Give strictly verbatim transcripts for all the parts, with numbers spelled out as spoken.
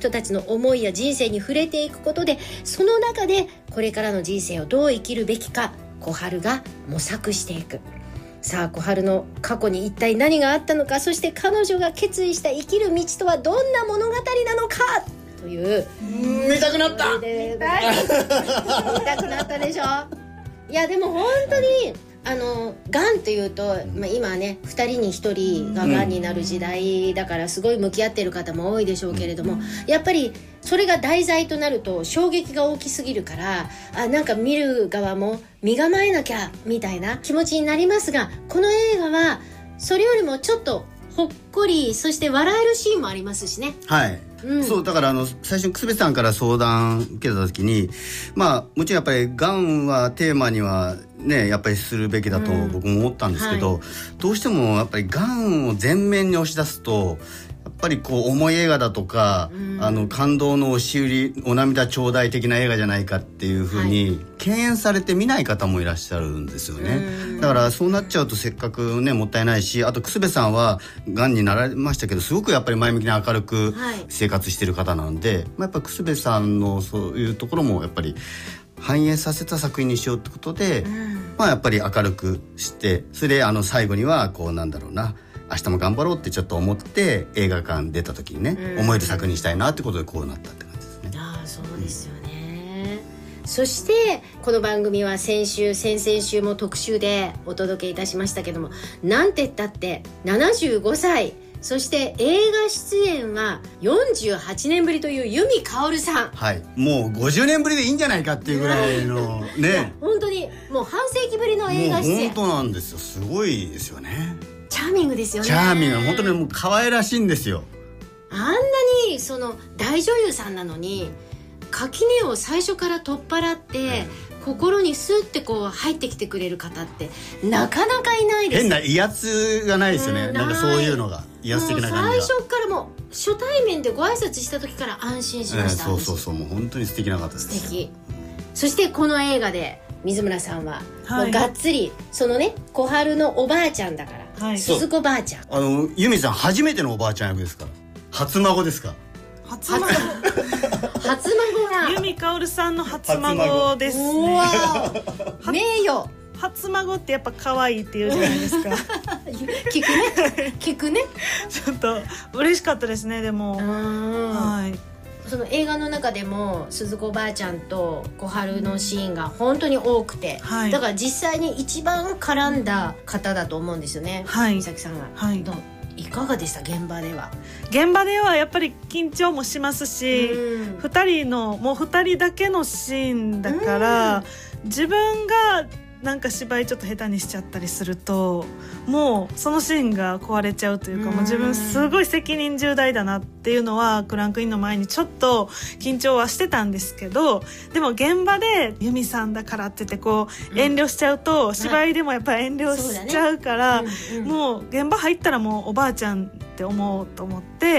人たちの思いや人生に触れていくことで、その中でこれからの人生をどう生きるべきか小春が模索していく。さあ小春の過去に一体何があったのか、そして彼女が決意した生きる道とはどんな物語なのかという。 見たくなった見たくなったでしょ。いやでも本当にあのがんというと、まあ、今はねふたりにひとりががんになる時代だからすごい向き合ってる方も多いでしょうけれども、やっぱりそれが題材となると衝撃が大きすぎるから、あなんか見る側も身構えなきゃみたいな気持ちになりますが、この映画はそれよりもちょっとほっこり、そして笑えるシーンもありますしね。 はい、うん、そうだからあの最初に楠部さんから相談受けた時に、まあもちろんやっぱりがんはテーマにはねやっぱりするべきだと僕も思ったんですけど、うんはい、どうしてもやっぱりがんを前面に押し出すとやっぱりこう重い映画だとか、うん、あの感動の押し売りお涙頂戴的な映画じゃないかっていうふうに敬遠されて見ない方もいらっしゃるんですよね、うん、だからそうなっちゃうとせっかくねもったいないし、あと楠部さんはがんになられましたけどすごくやっぱり前向きに明るく生活してる方なので、はいまあ、やっぱ楠部さんのそういうところもやっぱり反映させた作品にしようってことで、うんまあ、やっぱり明るくして、それであの最後にはこうなんだろうな明日も頑張ろうってちょっと思って映画館出た時にね、うん、思える作品にしたいなってことでこうなったって感じですね。 ああそうですよね、うん、そしてこの番組は先週先々週も特集でお届けいたしましたけども、なんて言ったってななじゅうごさい、そして映画出演はよんじゅうはちねんぶりという由美かおるさん、 はい、もうごじゅうねんぶりでいいんじゃないかっていうぐらいのね本当にもう半世紀ぶりの映画出演、 もう本当なんですよ、すごいですよね。 チャーミングですよね。 チャーミング、本当にもう可愛らしいんですよ。 あんなにその大女優さんなのに垣根を最初から取っ払って、うん、心にスッてこう入ってきてくれる方ってなかなかいないです。 変な威圧がないですよね、うん、なんかそういうのが威圧的な感じが。 最初からもう初対面でご挨拶した時から安心しました、 えー、そうそうそう、もう本当に素敵な方です。 素敵。そしてこの映画で水村さんは、はい、もうがっつりそのね小春のおばあちゃんだから、はい、鈴子ばあちゃん、 あの由美さん初めてのおばあちゃん役ですから。初孫ですか。 初孫初孫が由美かおるさんの初孫ですね。 うわ名誉。 初孫ってやっぱ可愛いって言うじゃないですか聞くね聞くねちょっと嬉しかったですね。でもはい、その映画の中でも鈴子ばあちゃんと小春のシーンが本当に多くて、はい、だから実際に一番絡んだ方だと思うんですよね、はい、美咲さんが、はい、どういかがでした？現場では。 現場ではやっぱり緊張もしますし、うん、ふたりのもうふたりだけのシーンだから、うん、自分がなんか芝居ちょっと下手にしちゃったりするともうそのシーンが壊れちゃうというか、もう自分すごい責任重大だなっていうのはクランクインの前にちょっと緊張はしてたんですけど、でも現場で由美さんだからって言ってこう遠慮しちゃうと、うん、芝居でもやっぱり遠慮しちゃうから、ねうんうん、もう現場入ったらもうおばあちゃんって思うと思って、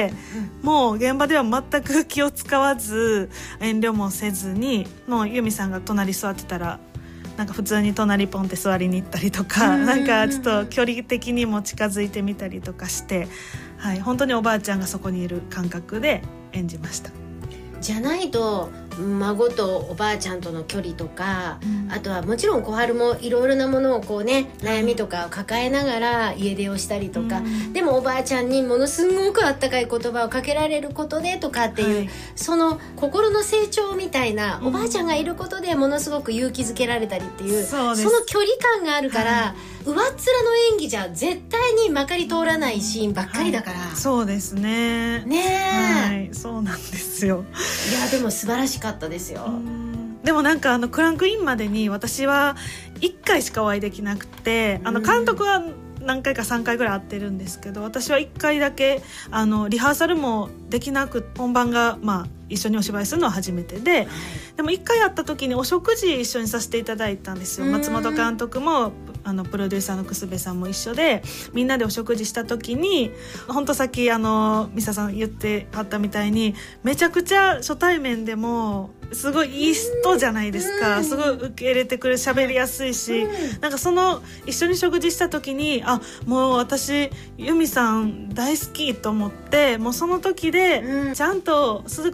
うん、もう現場では全く気を使わず遠慮もせずに、もう由美さんが隣座ってたらなんか普通に隣ポンって座りに行ったりとか、なんかちょっと距離的にも近づいてみたりとかして、はい、本当におばあちゃんがそこにいる感覚で演じました。 じゃないと孫とおばあちゃんとの距離とか、うん、あとはもちろん小春もいろいろなものをこうね悩みとかを抱えながら家出をしたりとか、うん、でもおばあちゃんにものすごくあったかい言葉をかけられることでとかっていう、はい、その心の成長みたいな、うん、おばあちゃんがいることでものすごく勇気づけられたりっていう、そうです、その距離感があるから、はい、上っ面の演技じゃ絶対にまかり通らないシーンばっかりだから、はい、 そうですねねえ、 はい、そうなんですよ。 いやでも素晴らしかったですよ。 でもなんかあのクランクインまでに私はいっかいしかお会いできなくて、あの監督は何回かさんかいぐらい会ってるんですけど、私はいっかいだけあのリハーサルもできなく、本番がまあ一緒にお芝居するのは初めてで、はい、でもいっかい会った時にお食事一緒にさせていただいたんですよ。松本監督もあのプロデューサーの楠部さんも一緒でみんなでお食事した時に、本当さっきあのミサさん言ってあったみたいにめちゃくちゃ初対面でもすごいいい人じゃないですか。すごい受け入れてくれる、喋りやすいし、なんかその一緒に食事した時にあもう私由美さん大好きと思って、もうその時でちゃんと鈴子